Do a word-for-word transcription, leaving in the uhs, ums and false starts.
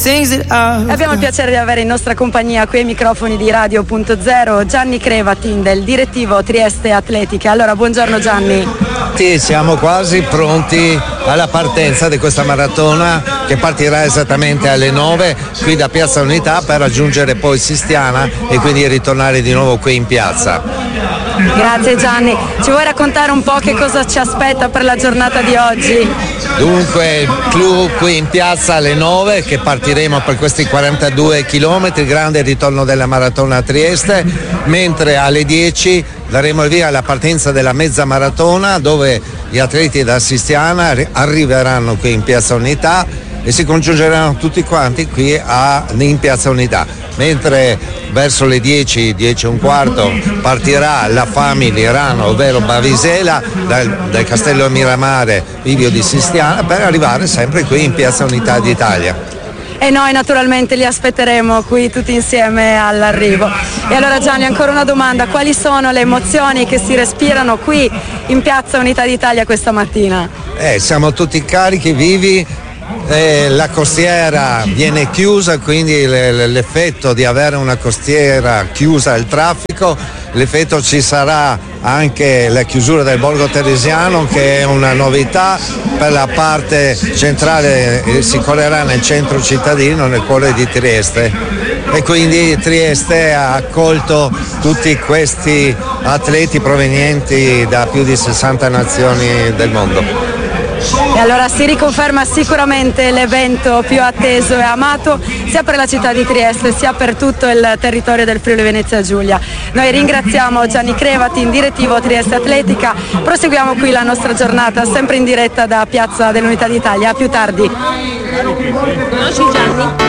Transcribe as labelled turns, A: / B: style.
A: Abbiamo il piacere di avere in nostra compagnia qui ai microfoni di Radio Punto Zero Gianni Crevatin, del direttivo Trieste Atletica. Allora, buongiorno Gianni.
B: Sì, siamo quasi pronti alla partenza di questa maratona che partirà esattamente alle nove qui da Piazza Unità per raggiungere poi Sistiana e quindi ritornare di nuovo qui in piazza.
A: Grazie Gianni, ci vuoi raccontare un po' che cosa ci aspetta per la giornata di oggi?
B: Dunque il clou qui in piazza alle nove, che partiremo per questi quarantadue chilometri, grande ritorno della maratona a Trieste, mentre alle dieci daremo il via alla partenza della mezza maratona, dove gli atleti da Sistiana arriveranno qui in Piazza Unità e si congiungeranno tutti quanti qui a, in Piazza Unità, mentre verso le dieci, dieci e un quarto partirà la Family Run, ovvero Bavisela, dal, dal Castello Miramare Vivio di Sistiana, per arrivare sempre qui in Piazza Unità d'Italia.
A: E noi naturalmente li aspetteremo qui tutti insieme all'arrivo. E allora Gianni, ancora una domanda: quali sono le emozioni che si respirano qui in Piazza Unità d'Italia questa mattina?
B: Eh, siamo tutti carichi, vivi. Eh, la costiera viene chiusa, quindi l'effetto di avere una costiera chiusa al traffico, l'effetto ci sarà anche la chiusura del Borgo Teresiano, che è una novità. Per la parte centrale eh, si correrà nel centro cittadino, nel cuore di Trieste, e quindi Trieste ha accolto tutti questi atleti provenienti da più di sessanta nazioni del mondo.
A: E allora si riconferma sicuramente l'evento più atteso e amato sia per la città di Trieste sia per tutto il territorio del Friuli Venezia Giulia. Noi ringraziamo Gianni Crevatin, direttivo Trieste Atletica. Proseguiamo qui la nostra giornata sempre in diretta da Piazza dell'Unità d'Italia. A più tardi.
C: Conosci Gianni?